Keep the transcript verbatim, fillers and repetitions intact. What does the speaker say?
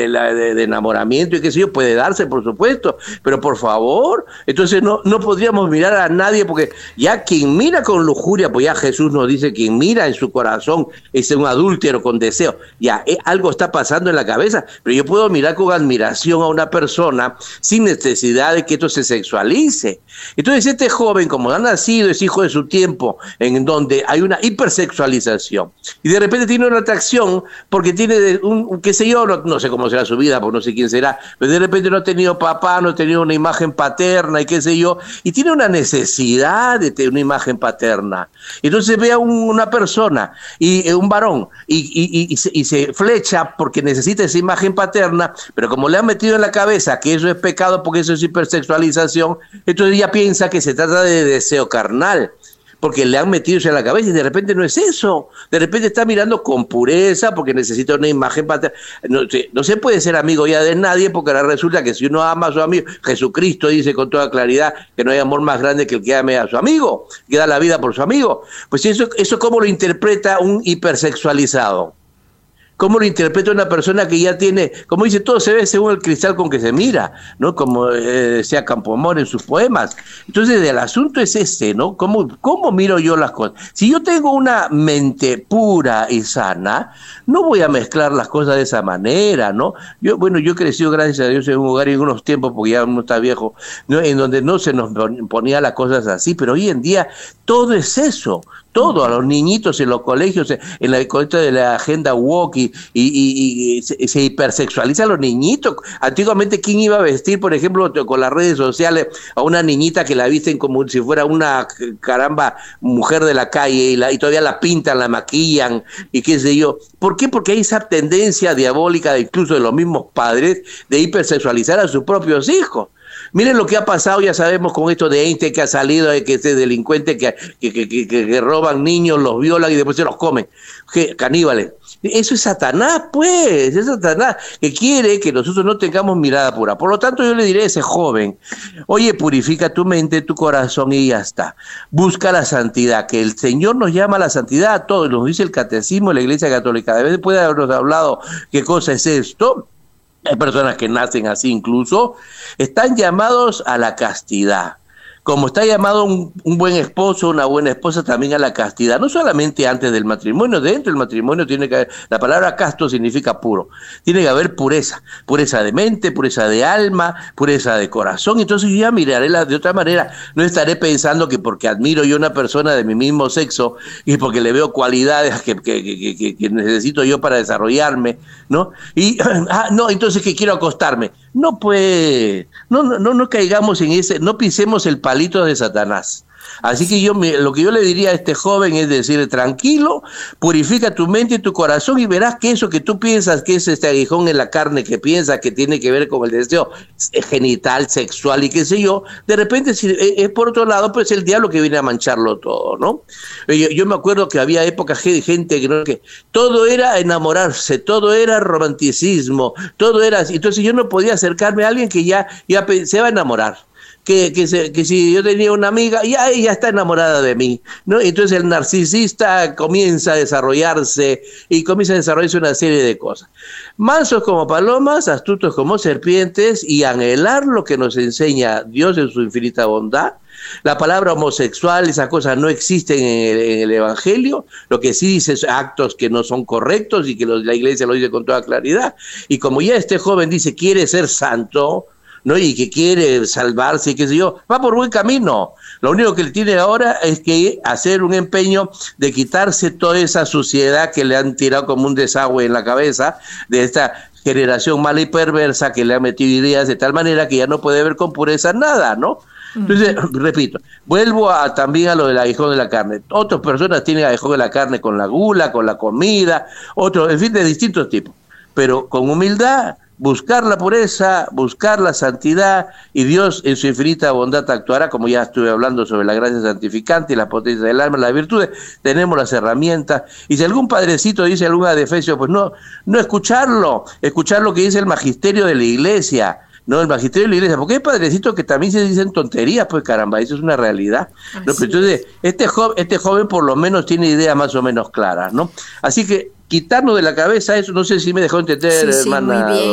de, de, de enamoramiento y qué sé yo, puede darse, por supuesto, pero por favor, entonces no, no podríamos mirar a nadie, porque ya quien mira con lujuria, pues ya Jesús nos dice, quien mira en su corazón es un adúltero con deseo, ya eh, algo está pasando en la cabeza, pero yo puedo mirar con admiración a una persona sin necesidad de que esto se sexualice. Entonces este joven, como ha nacido, es hijo de su tiempo, en donde hay una hipersexualización, y de repente tiene una atracción porque tiene un, un qué sé yo, no, no sé cómo será su vida, porque no sé quién será, pero de repente no ha tenido papá, no ha tenido una imagen paterna y qué sé yo, y tiene una necesidad de tener una imagen paterna. Entonces ve a un, una persona, y un varón, y, y, y, y, se, y se flecha porque necesita esa imagen paterna, pero como le han metido en la cabeza que eso es pecado porque eso es hipersexualización, entonces ya piensa que se trata de deseo carnal, porque le han metido eso en la cabeza y de repente no es eso. De repente está mirando con pureza porque necesita una imagen paterna. No, no se puede ser amigo ya de nadie, porque ahora resulta que si uno ama a su amigo, Jesucristo dice con toda claridad que no hay amor más grande que el que ame a su amigo, que da la vida por su amigo. Pues eso, eso ¿cómo lo interpreta un hipersexualizado? ¿Cómo lo interpreta una persona que ya tiene, como dice, todo se ve según el cristal con que se mira, ¿no? Como eh, decía Campoamor en sus poemas. Entonces el asunto es este, ¿no? ¿Cómo, ¿Cómo miro yo las cosas? Si yo tengo una mente pura y sana, no voy a mezclar las cosas de esa manera, ¿no? Yo, bueno, yo he crecido, gracias a Dios, en un hogar y en unos tiempos, porque ya uno está viejo, ¿no? En donde no se nos ponía las cosas así, pero hoy en día todo es eso. Todo, a los niñitos en los colegios, en la colecta de la agenda woke, y, y, y, y se, se hipersexualiza a los niñitos. Antiguamente, ¿quién iba a vestir, por ejemplo, con las redes sociales a una niñita que la visten como si fuera una, caramba, mujer de la calle, y, la, y todavía la pintan, la maquillan, y qué sé yo? ¿Por qué? Porque hay esa tendencia diabólica, de, incluso de los mismos padres, de hipersexualizar a sus propios hijos. Miren lo que ha pasado, ya sabemos, con esto de Einstein, que ha salido, de que este delincuente que, que, que, que, que roban niños, los violan y después se los comen, que, caníbales. Eso es Satanás, pues, es Satanás, que quiere que nosotros no tengamos mirada pura. Por lo tanto, yo le diré a ese joven, oye, purifica tu mente, tu corazón, y ya está. Busca la santidad, que el Señor nos llama a la santidad a todos, nos dice el Catecismo de la Iglesia Católica. Después de habernos hablado qué cosa es esto, hay personas que nacen así incluso, están llamados a la castidad. Como está llamado un, un buen esposo, una buena esposa, también a la castidad, no solamente antes del matrimonio, dentro del matrimonio tiene que haber, la palabra casto significa puro, tiene que haber pureza, pureza de mente, pureza de alma, pureza de corazón. Entonces yo ya miraré la, de otra manera, no estaré pensando que porque admiro yo a una persona de mi mismo sexo y porque le veo cualidades que, que, que, que, que necesito yo para desarrollarme, ¿no? Y, ah, no, entonces que quiero acostarme. No, pues, no, no, no caigamos en ese, no pisemos el palito de Satanás. Así que yo me, lo que yo le diría a este joven es decir, tranquilo, purifica tu mente y tu corazón y verás que eso que tú piensas que es este aguijón en la carne, que piensas que tiene que ver con el deseo genital, sexual y qué sé yo, de repente si es por otro lado, pues el diablo que viene a mancharlo todo, ¿no? Yo, yo me acuerdo que había épocas de gente que, ¿no? que todo era enamorarse, todo era romanticismo, todo era así. Entonces yo no podía acercarme a alguien que ya, ya se va a enamorar. Que, que, se, que si yo tenía una amiga, ya ella está enamorada de mí, ¿no? Entonces el narcisista comienza a desarrollarse y comienza a desarrollarse una serie de cosas. Mansos como palomas, astutos como serpientes, y anhelar lo que nos enseña Dios en su infinita bondad. La palabra homosexual, esas cosas no existen en el, en el Evangelio. Lo que sí dice es actos que no son correctos y que los, la Iglesia lo dice con toda claridad. Y como ya este joven dice, quiere ser santo, ¿no? Y que quiere salvarse y qué sé yo, va por buen camino. Lo único que él tiene ahora es que hacer un empeño de quitarse toda esa suciedad que le han tirado como un desagüe en la cabeza de esta generación mala y perversa que le ha metido ideas de tal manera que ya no puede ver con pureza nada, ¿no? Entonces, uh-huh. repito, vuelvo a, también a lo del aguijón de la carne. Otras personas tienen aguijón de la carne con la gula, con la comida, otros, en fin, de distintos tipos. Pero con humildad, buscar la pureza, buscar la santidad, y Dios en su infinita bondad actuará, como ya estuve hablando sobre la gracia santificante y la potencia del alma, las virtudes, tenemos las herramientas, y si algún padrecito dice alguna defecio, pues no, no escucharlo, escuchar lo que dice el magisterio de la Iglesia, no, el magisterio de la Iglesia, porque hay padrecitos que también se dicen tonterías, pues caramba, eso es una realidad, ¿no? Pero entonces, este joven, este joven por lo menos tiene ideas más o menos claras, ¿no? Así que quitarnos de la cabeza eso, no sé si me dejó entender, sí, sí, hermana. Muy bien.